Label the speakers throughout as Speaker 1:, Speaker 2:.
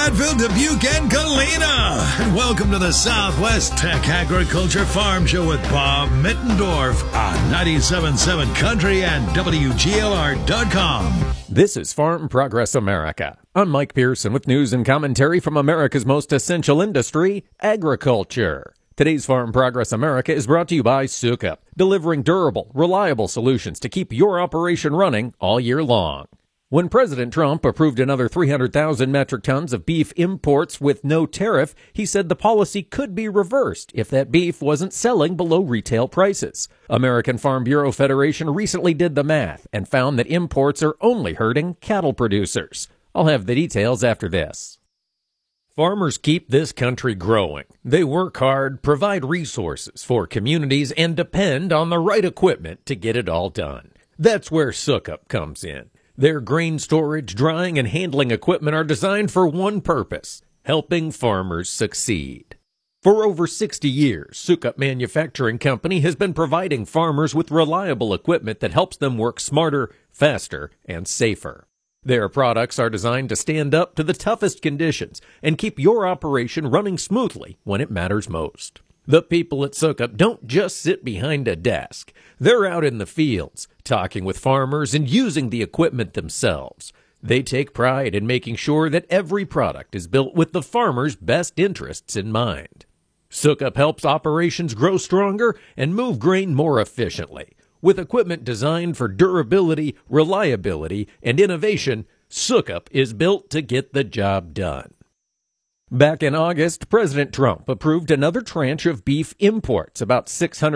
Speaker 1: Stratford, Dubuque, and Galena. And welcome to the Southwest Tech Agriculture Farm Show with Bob Mittendorf on 97.7 Country and WGLR.com.
Speaker 2: This is Farm Progress America. I'm Mike Pearson with news and commentary from America's most essential industry, agriculture. Today's Farm Progress America is brought to you by Sukup, delivering durable, reliable solutions to keep your operation running all year long. When President Trump approved another 300,000 metric tons of beef imports with no tariff, he said the policy could be reversed if that beef wasn't selling below retail prices. American Farm Bureau Federation recently did the math and found that imports are only hurting cattle producers. I'll have the details after this. Farmers keep this country growing. They work hard, provide resources for communities, and depend on the right equipment to get it all done. That's where Sukup comes in. Their grain storage, drying, and handling equipment are designed for one purpose: helping farmers succeed. For over 60 years, Sukup Manufacturing Company has been providing farmers with reliable equipment that helps them work smarter, faster, and safer. Their products are designed to stand up to the toughest conditions and keep your operation running smoothly when it matters most. The people at Sukup don't just sit behind a desk. They're out in the fields, talking with farmers and using the equipment themselves. They take pride in making sure that every product is built with the farmer's best interests in mind. Sukup helps operations grow stronger and move grain more efficiently. With equipment designed for durability, reliability, and innovation, Sukup is built to get the job done. Back in August, President Trump approved another tranche of beef imports, about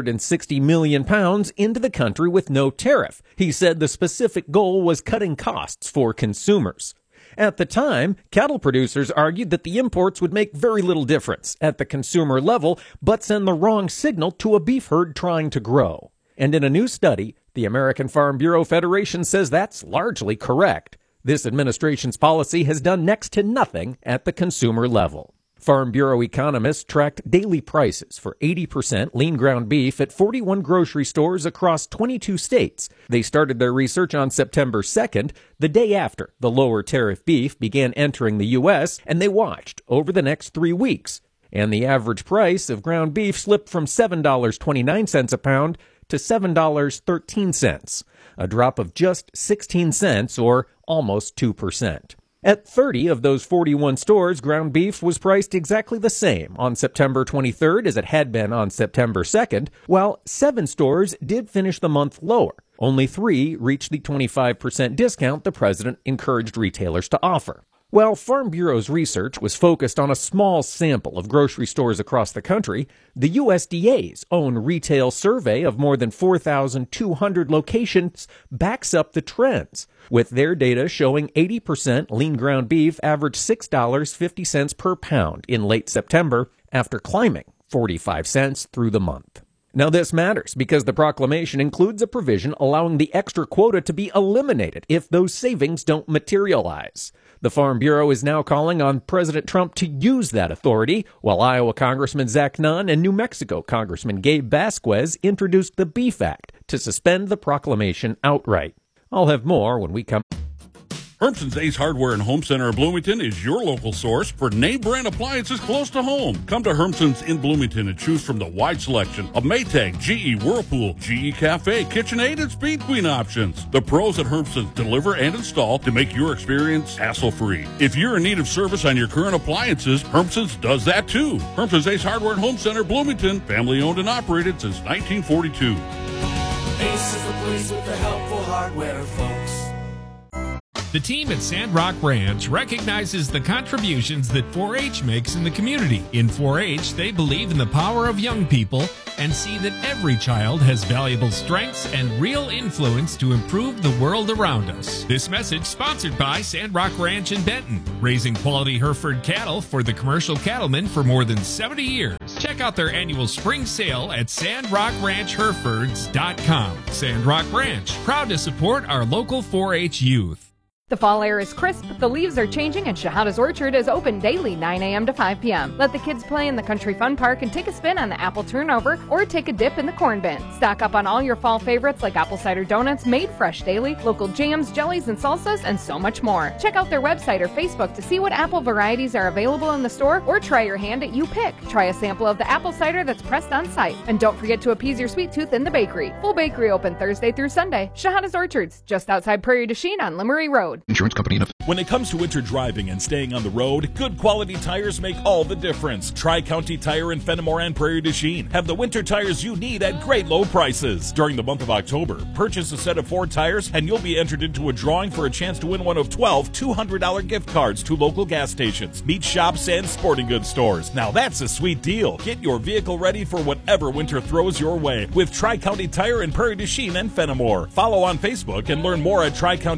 Speaker 2: 660 million pounds, into the country with no tariff. He said the specific goal was cutting costs for consumers. At the time, cattle producers argued that the imports would make very little difference at the consumer level, but send the wrong signal to a beef herd trying to grow. And in a new study, the American Farm Bureau Federation says that's largely correct. This administration's policy has done next to nothing at the consumer level. Farm Bureau economists tracked daily prices for 80% lean ground beef at 41 grocery stores across 22 states. They started their research on September 2nd, the day after the lower tariff beef began entering the U.S., and they watched over the next 3 weeks. And the average price of ground beef slipped from $7.29 a pound to $7.13, a drop of just 16 cents or almost 2%. At 30 of those 41 stores, ground beef was priced exactly the same on September 23rd as it had been on September 2nd, while 7 stores did finish the month lower. Only 3 reached the 25% discount the president encouraged retailers to offer. While Farm Bureau's research was focused on a small sample of grocery stores across the country, the USDA's own retail survey of more than 4,200 locations backs up the trends, with their data showing 80% lean ground beef averaged $6.50 per pound in late September after climbing 45 cents through the month. Now this matters because the proclamation includes a provision allowing the extra quota to be eliminated if those savings don't materialize. The Farm Bureau is now calling on President Trump to use that authority, while Iowa Congressman Zach Nunn and New Mexico Congressman Gabe Vasquez introduced the Beef Act to suspend the proclamation outright. I'll have more when we come.
Speaker 3: Hermson's Ace Hardware and Home Center in Bloomington is your local source for name brand appliances close to home. Come to Hermson's in Bloomington and choose from the wide selection of Maytag, GE, Whirlpool, GE Cafe, KitchenAid, and Speed Queen options. The pros at Hermson's deliver and install to make your experience hassle-free. If you're in need of service on your current appliances, Hermson's does that too. Hermson's Ace Hardware and Home Center, Bloomington, family owned and operated since 1942.
Speaker 4: Ace is the place with the helpful hardware, folks.
Speaker 5: The team at Sandrock Ranch recognizes the contributions that 4-H makes in the community. In 4-H, they believe in the power of young people and see that every child has valuable strengths and real influence to improve the world around us. This message sponsored by Sandrock Ranch in Benton, raising quality Hereford cattle for the commercial cattlemen for more than 70 years. Check out their annual spring sale at SandrockRanchHerefords.com. Sandrock Ranch, proud to support our local 4-H youth.
Speaker 6: The fall air is crisp, the leaves are changing, and Shahada's Orchard is open daily 9 a.m. to 5 p.m. Let the kids play in the Country Fun Park and take a spin on the apple turnover or take a dip in the corn bin. Stock up on all your fall favorites like apple cider donuts made fresh daily, local jams, jellies, and salsas, and so much more. Check out their website or Facebook to see what apple varieties are available in the store or try your hand at You Pick. Try a sample of the apple cider that's pressed on site. And don't forget to appease your sweet tooth in the bakery. Full bakery open Thursday through Sunday. Shahada's Orchards, just outside Prairie du Chien on Limery Road.
Speaker 7: Insurance company.
Speaker 8: When it comes to winter driving and staying on the road, good quality tires make all the difference. Tri-County Tire in Fenimore and Prairie du Chien have the winter tires you need at great low prices. During the month of October, purchase a set of 4 tires and you'll be entered into a drawing for a chance to win one of 12 $200 gift cards to local gas stations, meat shops, and sporting goods stores. Now that's a sweet deal. Get your vehicle ready for whatever winter throws your way with Tri-County Tire in Prairie du Chien and Fenimore. Follow on Facebook and learn more at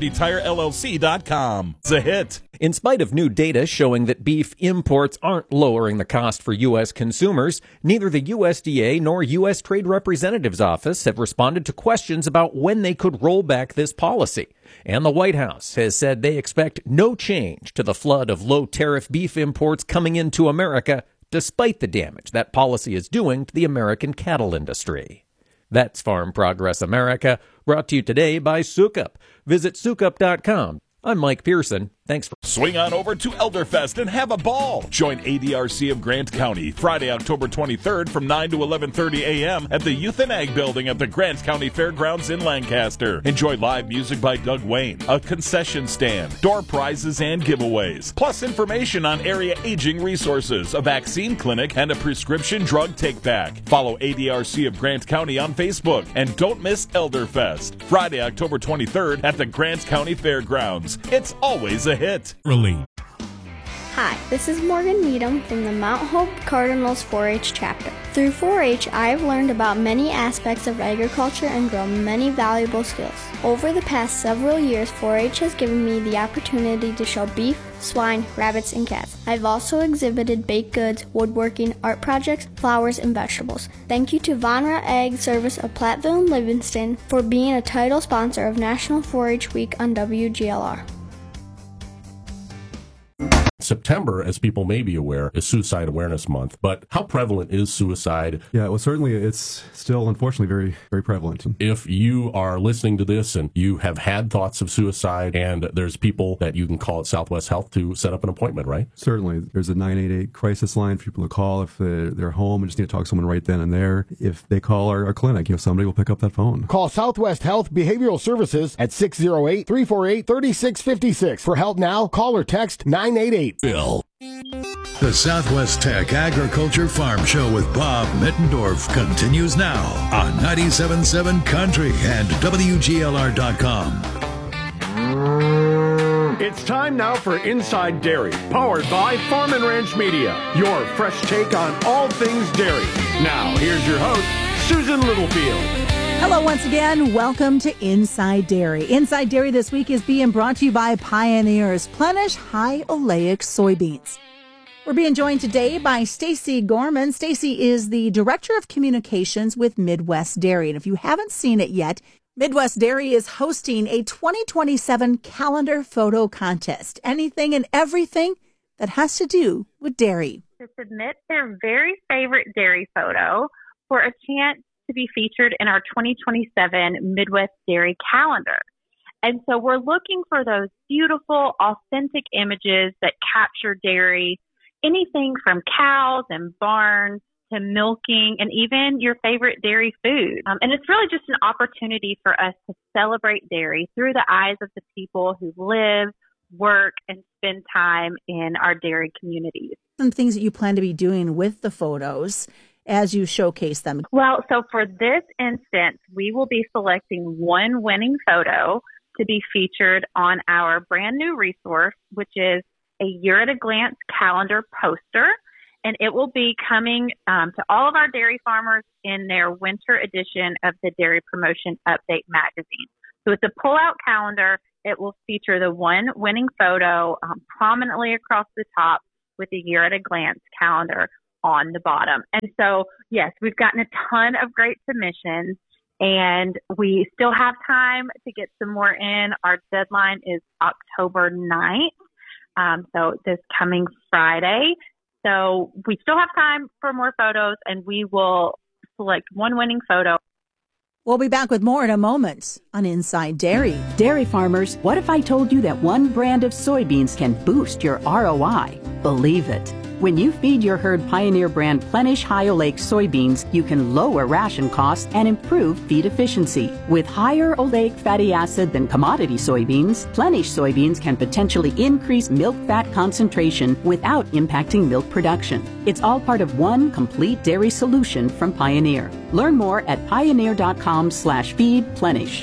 Speaker 8: TriCountyTireLLC.com. It's a hit.
Speaker 2: In spite of new data showing that beef imports aren't lowering the cost for U.S. consumers, neither the USDA nor U.S. Trade Representative's office have responded to questions about when they could roll back this policy. And the White House has said they expect no change to the flood of low-tariff beef imports coming into America, despite the damage that policy is doing to the American cattle industry. That's Farm Progress America, brought to you today by Sukup. Visit sukup.com. I'm Mike Pearson. Thanks for
Speaker 8: Swing on over to Elderfest and have a ball. Join ADRC of Grant County Friday, October 23rd from 9 to 11:30 a.m. at the Youth and Ag Building at the Grant County Fairgrounds in Lancaster. Enjoy live music by Doug Wayne, a concession stand, door prizes and giveaways, plus information on area aging resources, a vaccine clinic, and a prescription drug take-back. Follow ADRC of Grant County on Facebook and don't miss Elderfest Friday, October 23rd at the Grant County Fairgrounds. It's always a hit.
Speaker 5: Relief.
Speaker 9: Hi, this is Morgan Needham from the Mount Hope Cardinals 4-H chapter. Through 4-H, I have learned about many aspects of agriculture and grown many valuable skills. Over the past several years, 4-H has given me the opportunity to show beef, swine, rabbits, and cats. I've also exhibited baked goods, woodworking, art projects, flowers, and vegetables. Thank you to Vonra Ag Service of Platteville and Livingston for being a title sponsor of National 4-H Week on WGLR.
Speaker 7: September, as people may be aware, is Suicide Awareness Month. But how prevalent is suicide?
Speaker 10: Yeah, well, certainly it's still, unfortunately, very, very prevalent.
Speaker 7: If you are listening to this and you have had thoughts of suicide, and there's people that you can call at Southwest Health to set up an appointment, right?
Speaker 10: Certainly. There's a 988 crisis line for people to call if they're home and just need to talk to someone right then and there. If they call our clinic, somebody will pick up that phone.
Speaker 11: Call Southwest Health Behavioral Services at 608-348-3656. For help now, call or text 988.
Speaker 1: Bill. The Southwest Tech Agriculture Farm Show with Bob Mittendorf continues now on 97.7 Country and WGLR.com.
Speaker 11: It's time now for Inside Dairy, powered by Farm and Ranch Media, your fresh take on all things dairy. Now, here's your host, Susan Littlefield.
Speaker 12: Hello once again. Welcome to Inside Dairy. Inside Dairy this week is being brought to you by Pioneer's Plenish High Oleic Soybeans. We're being joined today by Stacy Gorman. Stacy is the Director of Communications with Midwest Dairy. And if you haven't seen it yet, Midwest Dairy is hosting a 2027 calendar photo contest. Anything and everything that has to do with dairy.
Speaker 13: To submit their very favorite dairy photo for a chance to be featured in our 2027 Midwest Dairy calendar. And so we're looking for those beautiful, authentic images that capture dairy, anything from cows and barns to milking and even your favorite dairy food. And it's really just an opportunity for us to celebrate dairy through the eyes of the people who live, work, and spend time in our dairy communities.
Speaker 12: Some things that you plan to be doing with the photos as you showcase them.
Speaker 13: Well, so for this instance, we will be selecting one winning photo to be featured on our brand new resource, which is a Year at a Glance calendar poster. And it will be coming to all of our dairy farmers in their winter edition of the Dairy Promotion Update magazine. So it's a pull-out calendar. It will feature the one winning photo prominently across the top with the Year at a Glance calendar on the bottom. And so, yes, we've gotten a ton of great submissions, And we still have time to get some more in. Our deadline is October 9th, so this coming Friday. So we still have time for more photos, and we will select one winning photo.
Speaker 12: We'll be back with more in a moment on Inside Dairy.
Speaker 14: Dairy farmers, what if I told you that one brand of soybeans can boost your ROI? Believe it. When you feed your herd Pioneer brand Plenish High Oleic soybeans, you can lower ration costs and improve feed efficiency. With higher oleic fatty acid than commodity soybeans, Plenish soybeans can potentially increase milk fat concentration without impacting milk production. It's all part of one complete dairy solution from Pioneer. Learn more at pioneer.com/feedplenish.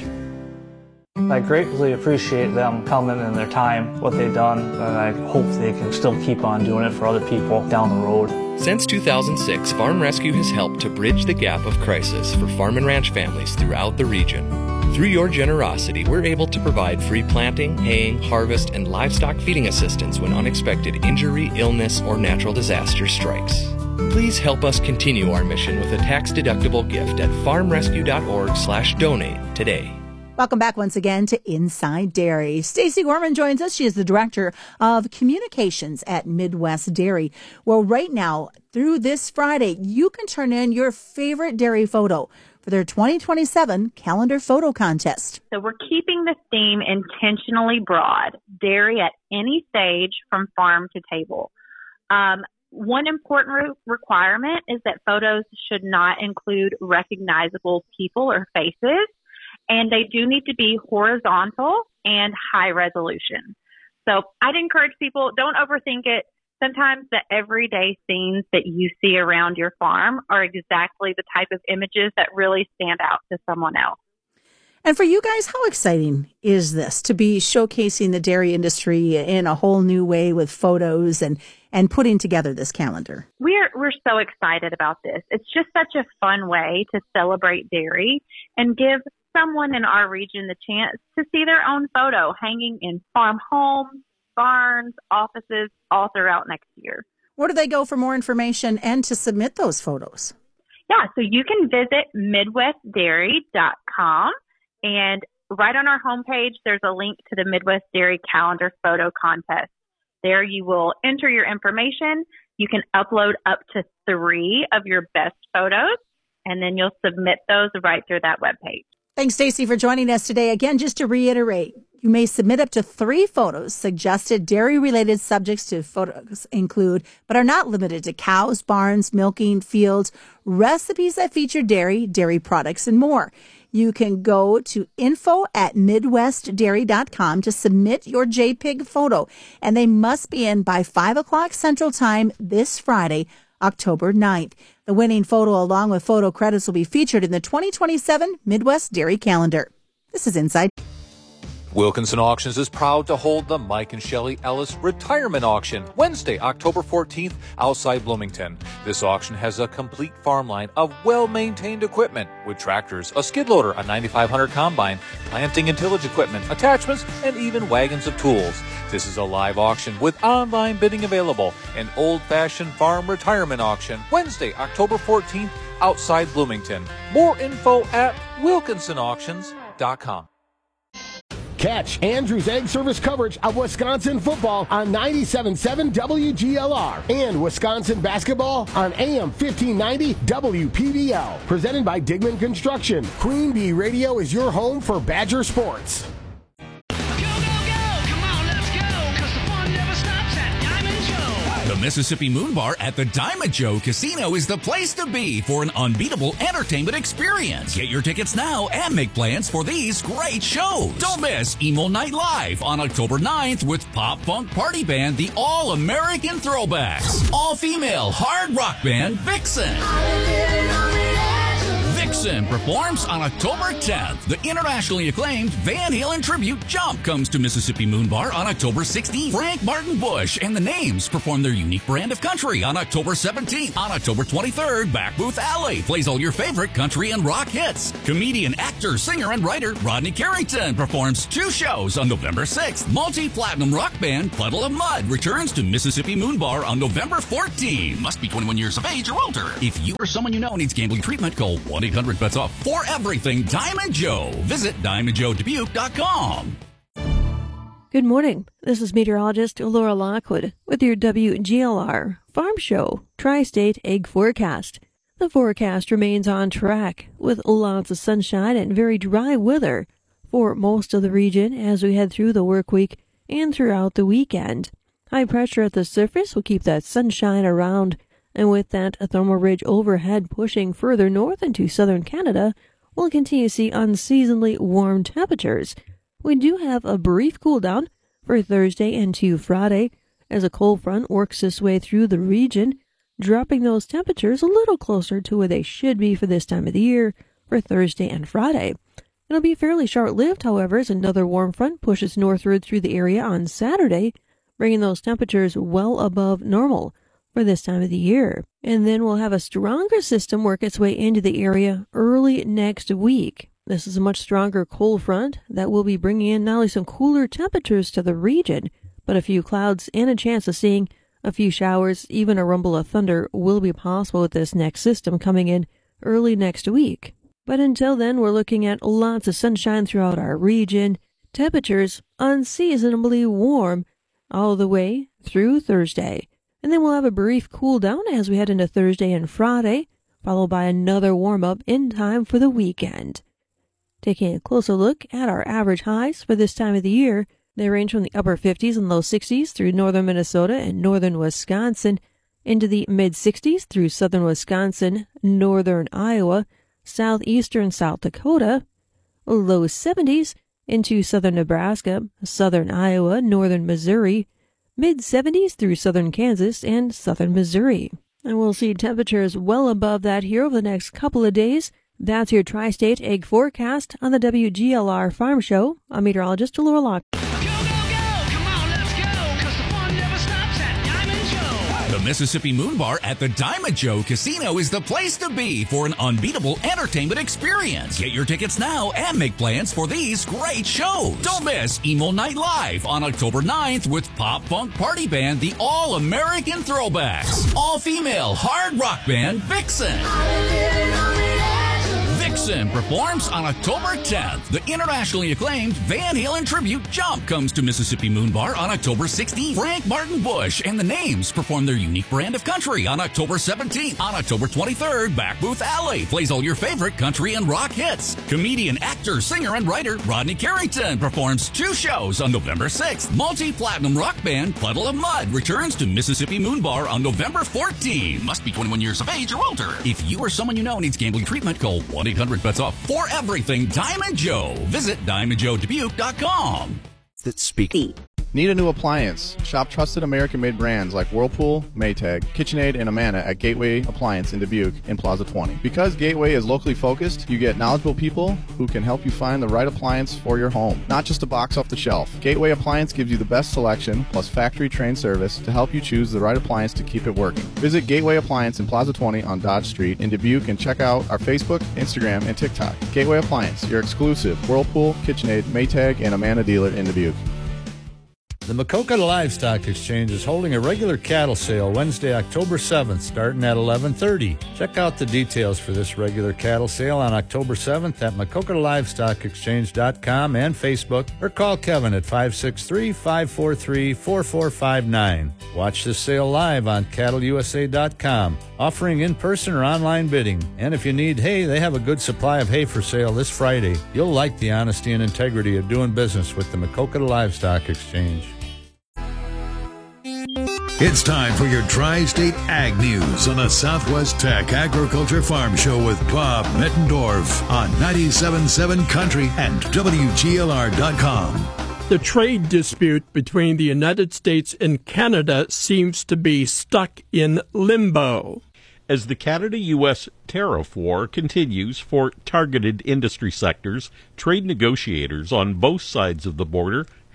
Speaker 15: I greatly appreciate them coming and their time, what they've done, and I hope they can still keep on doing it for other people down the road.
Speaker 16: Since 2006, Farm Rescue has helped to bridge the gap of crisis for farm and ranch families throughout the region. Through your generosity, we're able to provide free planting, haying, harvest, and livestock feeding assistance when unexpected injury, illness, or natural disaster strikes. Please help us continue our mission with a tax-deductible gift at farmrescue.org/donate today.
Speaker 12: Welcome back once again to Inside Dairy. Stacey Gorman joins us. She is the Director of Communications at Midwest Dairy. Well, right now, through this Friday, you can turn in your favorite dairy photo for their 2027 calendar photo contest.
Speaker 13: So we're keeping the theme intentionally broad, dairy at any stage from farm to table. One important requirement is that photos should not include recognizable people or faces. And they do need to be horizontal and high resolution. So I'd encourage people, don't overthink it. Sometimes the everyday scenes that you see around your farm are exactly the type of images that really stand out to someone else.
Speaker 12: And for you guys, how exciting is this to be showcasing the dairy industry in a whole new way with photos and putting together this calendar?
Speaker 13: We're so excited about this. It's just such a fun way to celebrate dairy and give someone in our region the chance to see their own photo hanging in farm homes, barns, offices, all throughout next year.
Speaker 12: Where do they go for more information and to submit those photos?
Speaker 13: Yeah, so you can visit midwestdairy.com, and right on our homepage, there's a link to the Midwest Dairy Calendar Photo Contest. There you will enter your information. You can upload up to 3 of your best photos, and then you'll submit those right through that webpage.
Speaker 12: Thanks, Stacey, for joining us today. Again, just to reiterate, you may submit up to 3 photos. Suggested dairy-related subjects to photos include, but are not limited to, cows, barns, milking, fields, recipes that feature dairy, dairy products, and more. You can go to info@midwestdairy.com to submit your JPEG photo, and they must be in by 5 o'clock Central Time this Friday, October 9th. The winning photo, along with photo credits, will be featured in the 2027 Midwest Dairy Calendar. This is Inside.
Speaker 17: Wilkinson Auctions is proud to hold the Mike and Shelley Ellis Retirement Auction Wednesday, October 14th, outside Bloomington. This auction has a complete farm line of well-maintained equipment with tractors, a skid loader, a 9500 combine, planting and tillage equipment, attachments, and even wagons of tools. This is a live auction with online bidding available, an old-fashioned farm retirement auction Wednesday, October 14th, outside Bloomington. More info at wilkinsonauctions.com.
Speaker 18: Catch Andrew's Egg Service coverage of Wisconsin football on 97.7 WGLR and Wisconsin basketball on AM 1590 WPDL. Presented by Digman Construction. Queen Bee Radio is your home for Badger sports.
Speaker 19: The Mississippi Moon Bar at the Diamond Joe Casino is the place to be for an unbeatable entertainment experience. Get your tickets now and make plans for these great shows. Don't miss Emo Night Live on October 9th with pop punk party band The All American Throwbacks. All-female hard rock band Vixen. Vixen performs on October 10th. The internationally acclaimed Van Halen tribute Jump comes to Mississippi Moon Bar on October 16th. Frank Martin Bush and the Names perform their unique brand of country on October 17th. On October 23rd, Back Booth Alley plays all your favorite country and rock hits. Comedian, actor, singer, and writer Rodney Carrington performs 2 shows on November 6th. Multi-platinum rock band Puddle of Mud returns to Mississippi Moon Bar on November 14th. Must be 21 years of age or older. If you or someone you know needs gambling treatment, call 1-800 1,800 bets off for everything Diamond Joe. Visit DiamondJoeDubuque.com.
Speaker 20: Good morning. This is meteorologist Laura Lockwood with your WGLR Farm Show Tri-State Egg Forecast. The forecast remains on track with lots of sunshine and very dry weather for most of the region as we head through the work week and throughout the weekend. High pressure at the surface will keep that sunshine around, and with that a thermal ridge overhead pushing further north into southern Canada, we'll continue to see unseasonably warm temperatures. We do have a brief cool down for Thursday into Friday as a cold front works its way through the region, dropping those temperatures a little closer to where they should be for this time of the year for Thursday and Friday. It'll be fairly short-lived, however, as another warm front pushes northward through the area on Saturday, bringing those temperatures well above normal for this time of the year. And then we'll have a stronger system work its way into the area early next week. This is a much stronger cold front that will be bringing in not only some cooler temperatures to the region, but a few clouds and a chance of seeing a few showers, even a rumble of thunder will be possible with this next system coming in early next week. But until then, we're looking at lots of sunshine throughout our region, temperatures unseasonably warm all the way through Thursday. And then we'll have a brief cool down as we head into Thursday and Friday, followed by another warm up in time for the weekend. Taking a closer look at our average highs for this time of the year, they range from the upper 50s and low 60s through northern Minnesota and northern Wisconsin, into the mid-60s through southern Wisconsin, northern Iowa, southeastern South Dakota, low 70s into southern Nebraska, southern Iowa, northern Missouri, mid-70s through southern Kansas and southern Missouri. And we'll see temperatures well above that here over the next couple of days. That's your Tri-State Egg Forecast on the WGLR Farm Show. I'm meteorologist Laura Lock.
Speaker 19: The Mississippi Moon Bar at the Diamond Joe Casino is the place to be for an unbeatable entertainment experience. Get your tickets now and make plans for these great shows. Don't miss Emo Night Live on October 9th with pop punk party band The All-American Throwbacks. All-female hard rock band Vixen. Vixen performs on October 10th. The internationally acclaimed Van Halen tribute Jump comes to Mississippi Moon Bar on October 16th. Frank Martin Bush and the Names perform their unique brand of country on October 17th. On October 23rd, Back Booth Alley plays all your favorite country and rock hits. Comedian, actor, singer, and writer Rodney Carrington performs 2 shows on November 6th. Multi-platinum rock band Puddle of Mud returns to Mississippi Moon Bar on November 14th. Must be 21 years of age or older. If you or someone you know needs gambling treatment, call 1-800-BETS-OFF for everything Diamond Joe. Visit DiamondJoeDubuque.com.
Speaker 21: Need a new appliance? Shop trusted American-made brands like Whirlpool, Maytag, KitchenAid, and Amana at Gateway Appliance in Dubuque in Plaza 20. Because Gateway is locally focused, you get knowledgeable people who can help you find the right appliance for your home, not just a box off the shelf. Gateway Appliance gives you the best selection plus factory-trained service to help you choose the right appliance to keep it working. Visit Gateway Appliance in Plaza 20 on Dodge Street in Dubuque and check out our Facebook, Instagram, and TikTok. Gateway Appliance, your exclusive Whirlpool, KitchenAid, Maytag, and Amana dealer in Dubuque.
Speaker 22: The Maquoketa Livestock Exchange is holding a regular cattle sale Wednesday, October 7th, starting at 11:30. Check out the details for this regular cattle sale on October 7th at MaquoketaLivestockExchange.com and Facebook, or call Kevin at 563-543-4459. Watch this sale live on CattleUSA.com, offering in-person or online bidding. And if you need hay, they have a good supply of hay for sale this Friday. You'll like the honesty and integrity of doing business with the Maquoketa Livestock Exchange.
Speaker 1: It's time for your Tri-State Ag News on the Southwest Tech Agriculture Farm Show with Bob Mittendorf on 97.7 Country and WGLR.com.
Speaker 23: The trade dispute between the United States and Canada seems to be stuck in limbo.
Speaker 24: As the Canada-U.S. tariff war continues for targeted industry sectors, trade negotiators on both sides of the border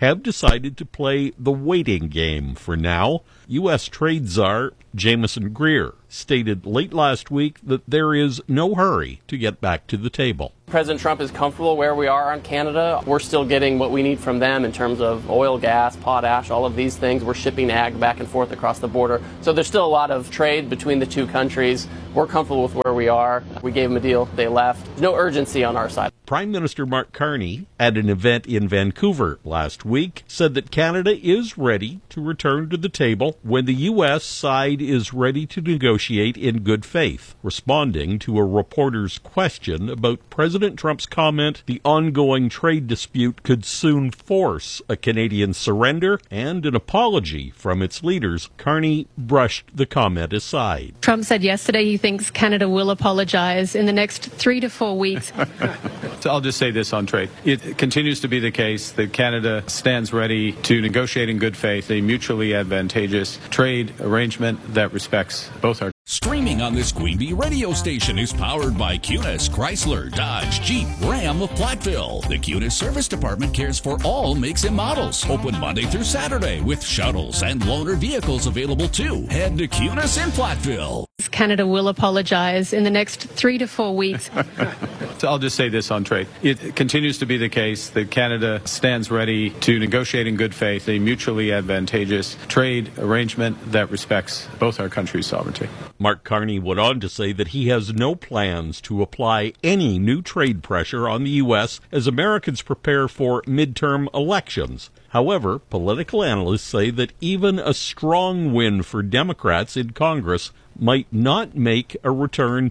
Speaker 24: have decided to play the waiting game for now. U.S. Trade Czar Jameson Greer stated late last week that there is no hurry to get back to the table.
Speaker 2: President Trump is comfortable where we are on Canada. We're still getting what we need from them in terms of oil, gas, potash, all of these things. We're shipping ag back and forth across the border. So there's still a lot of trade between the two countries. We're comfortable with where we are. We gave them a deal. They left. There's no urgency on our side.
Speaker 24: Prime Minister Mark Carney, at an event in Vancouver last week, said that Canada is ready to return to the table when the U.S. side is ready to negotiate in good faith. Responding to a reporter's question about President Trump's comment the ongoing trade dispute could soon force a Canadian surrender and an apology from its leaders, Carney brushed the comment aside.
Speaker 3: Trump said yesterday he thinks Canada will apologize in the next 3 to 4 weeks.
Speaker 4: So I'll just say this on trade. It continues to be the case that Canada stands ready to negotiate in good faith a mutually advantageous trade arrangement that respects both our.
Speaker 19: Streaming on this Queen Bee radio station is powered by Cunis, Chrysler, Dodge, Jeep, Ram of Platteville. The Cunis Service Department cares for all makes and models. Open Monday through Saturday with shuttles and loaner vehicles available too. Head to Cunis in Platteville.
Speaker 3: Canada will apologize in the next 3 to 4 weeks.
Speaker 4: So I'll just say this on trade. It continues to be the case that Canada stands ready to negotiate in good faith a mutually advantageous trade arrangement that respects both our countries' sovereignty.
Speaker 24: Mark Carney went on to say that he has no plans to apply any new trade pressure on the U.S. as Americans prepare for midterm elections. However, political analysts say that even a strong win for Democrats in Congress might not make a return